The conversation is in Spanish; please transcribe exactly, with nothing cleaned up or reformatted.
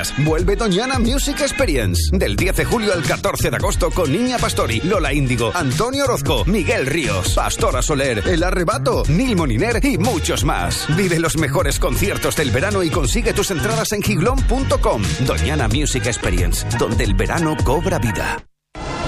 entradas. Vuelve Doñana Music Experience. Del diez de julio al catorce de agosto con Niña Pastori, Lola Índigo, Antonio Orozco, Miguel Ríos, Pastora Soler, El Arrebato, Nil Moliner y muchos más. Vive los mejores conciertos del verano y consigue tus entradas en giglón punto com. Doñana Music Experience, donde el verano cobra vida.